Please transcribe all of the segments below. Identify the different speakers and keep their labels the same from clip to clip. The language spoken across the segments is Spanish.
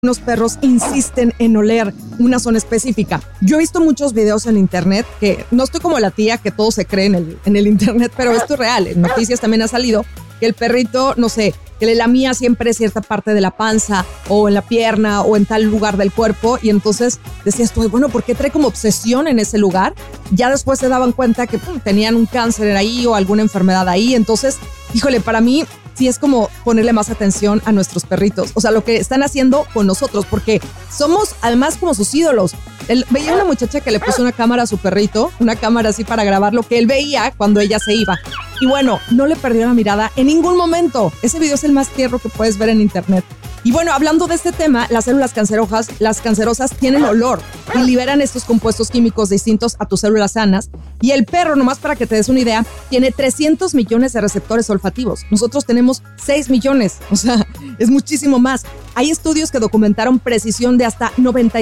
Speaker 1: Unos perros insisten en oler una zona específica. Yo he visto muchos videos en internet que no estoy como la tía que todo se cree en el internet, pero esto es real. En noticias también ha salido que el perrito, no sé, que le lamía siempre cierta parte de la panza o en la pierna o en tal lugar del cuerpo, y entonces decías tú, bueno, ¿por qué trae como obsesión en ese lugar? Ya después se daban cuenta que tenían un cáncer ahí o alguna enfermedad ahí. Entonces, híjole, para mí sí es como ponerle más atención a nuestros perritos, o sea, lo que están haciendo con nosotros, porque somos además como sus ídolos. Veía una muchacha que le puso una cámara a su perrito, una cámara así para grabar lo que él veía cuando ella se iba. Y bueno, no le perdió la mirada en ningún momento. Ese video es el más tierno que puedes ver en internet. Y bueno, hablando de este tema, las células cancerosas tienen olor y liberan estos compuestos químicos distintos a tus células sanas. Y el perro, nomás para que te des una idea, tiene 300 millones de receptores olfativos. Nosotros tenemos 6 millones, o sea, es muchísimo más. Hay estudios que documentaron precisión de hasta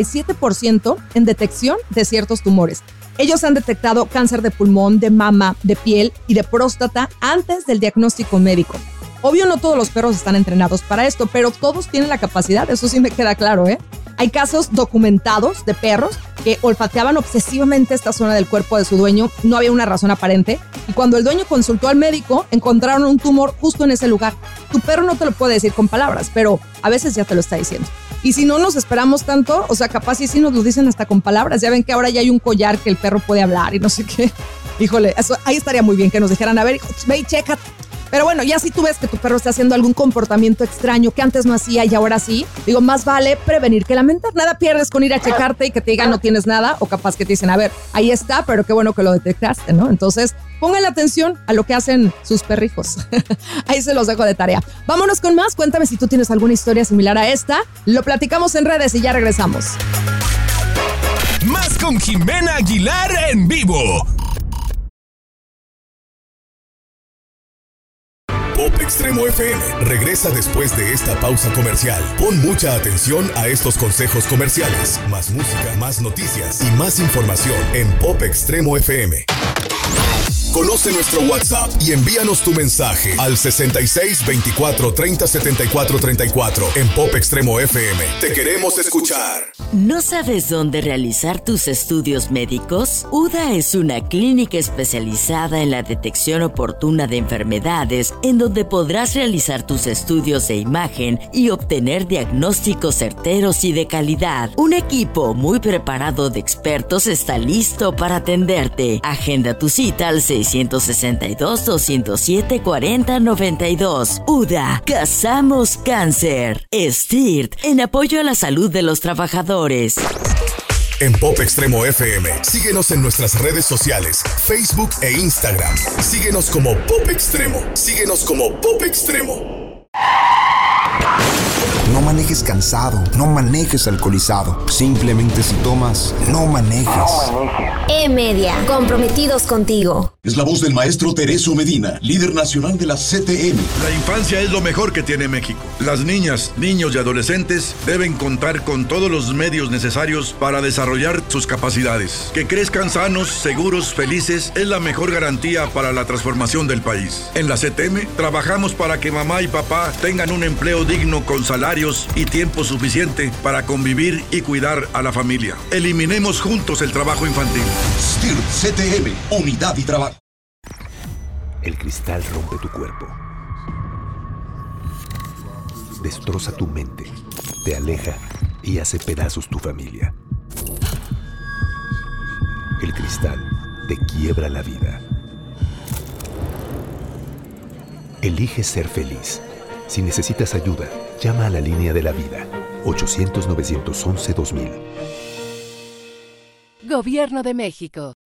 Speaker 1: 97% en detección de ciertos tumores. Ellos han detectado cáncer de pulmón, de mama, de piel y de próstata antes del diagnóstico médico. Obvio, no todos los perros están entrenados para esto, pero todos tienen la capacidad, eso sí me queda claro, ¿eh? Hay casos documentados de perros que olfateaban obsesivamente esta zona del cuerpo de su dueño, no había una razón aparente, y cuando el dueño consultó al médico, encontraron un tumor justo en ese lugar. Tu perro no te lo puede decir con palabras, pero a veces ya te lo está diciendo. Y si no nos esperamos tanto, o sea, capaz sí nos lo dicen hasta con palabras. Ya ven que ahora ya hay un collar que el perro puede hablar y no sé qué. Híjole, eso, ahí estaría muy bien que nos dijeran, a ver, hijo, ve y checa. Pero bueno, ya si tú ves que tu perro está haciendo algún comportamiento extraño que antes no hacía y ahora sí, digo, más vale prevenir que lamentar. Nada pierdes con ir a checarte y que te digan no tienes nada, o capaz que te dicen, a ver, ahí está, pero qué bueno que lo detectaste, ¿no? Entonces, pongan atención a lo que hacen sus perrijos. Ahí se los dejo de tarea. Vámonos con más. Cuéntame si tú tienes alguna historia similar a esta. Lo platicamos en redes y ya regresamos.
Speaker 2: Más con Jimena Aguilar en vivo. Pop Extremo FM regresa después de esta pausa comercial. Pon mucha atención a estos consejos comerciales. Más música, más noticias y más información en Pop Extremo FM. Conoce nuestro WhatsApp y envíanos tu mensaje al 66 24 30 74 34 en Pop Extremo FM. Te queremos escuchar.
Speaker 3: ¿No sabes dónde realizar tus estudios médicos? UDA es una clínica especializada en la detección oportuna de enfermedades, en donde podrás realizar tus estudios de imagen y obtener diagnósticos certeros y de calidad. Un equipo muy preparado de expertos está listo para atenderte. Agenda tu cita al 662-207-4092. UDA, cazamos cáncer. STIRT, en apoyo a la salud de los trabajadores.
Speaker 2: En Pop Extremo FM, síguenos en nuestras redes sociales, Facebook e Instagram. Síguenos como Pop Extremo. Síguenos como Pop Extremo.
Speaker 4: No manejes cansado, no manejes alcoholizado. Simplemente si tomas, no manejes.
Speaker 5: E-Media, comprometidos contigo.
Speaker 6: Es la voz del maestro Tereso Medina, líder nacional de la CTM.
Speaker 7: La infancia es lo mejor que tiene México. Las niñas, niños y adolescentes deben contar con todos los medios necesarios para desarrollar sus capacidades. Que crezcan sanos, seguros, felices es la mejor garantía para la transformación del país. En la CTM trabajamos para que mamá y papá tengan un empleo digno con salarios y tiempo suficiente para convivir y cuidar a la familia. Eliminemos juntos el trabajo infantil.
Speaker 6: STIRT CTM, unidad y trabajo.
Speaker 8: El cristal rompe tu cuerpo, destroza tu mente, te aleja y hace pedazos tu familia. El cristal te quiebra la vida. Elige ser feliz. Si necesitas ayuda, llama a la línea de la vida, 800-911-2000.
Speaker 9: Gobierno de México.